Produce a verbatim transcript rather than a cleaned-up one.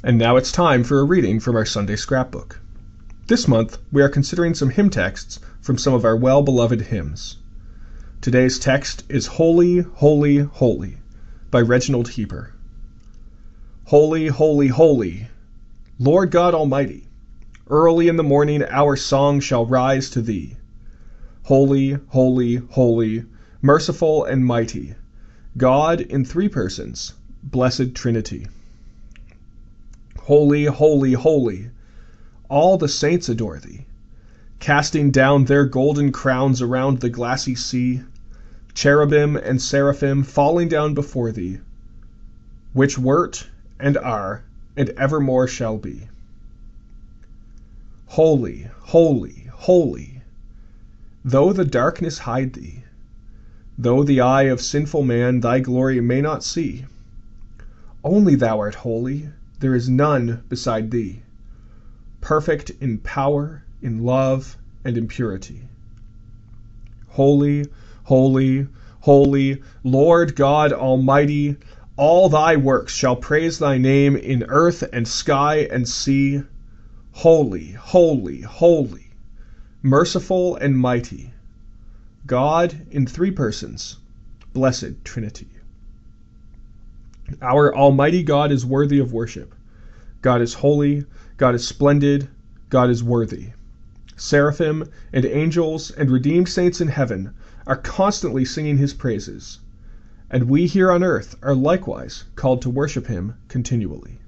And now it's time for a reading from our Sunday scrapbook. This month, we are considering some hymn texts from some of our well-beloved hymns. Today's text is Holy, Holy, Holy by Reginald Heber. Holy, holy, holy, Lord God Almighty, early in the morning our song shall rise to Thee. Holy, holy, holy, merciful and mighty, God in three persons, blessed Trinity. Holy, holy, holy, all the saints adore Thee, casting down their golden crowns around the glassy sea, cherubim and seraphim falling down before Thee, which wert and are and evermore shall be. Holy, holy, holy, though the darkness hide Thee, though the eye of sinful man Thy glory may not see, only Thou art holy, there is none beside Thee, perfect in power, in love, and in purity. Holy, holy, holy, Lord God Almighty, all Thy works shall praise Thy name in earth and sky and sea. Holy, holy, holy, merciful and mighty, God in three persons, blessed Trinity. Our Almighty God is worthy of worship. God is holy, God is splendid, God is worthy. Seraphim and angels and redeemed saints in heaven are constantly singing His praises, and we here on earth are likewise called to worship Him continually.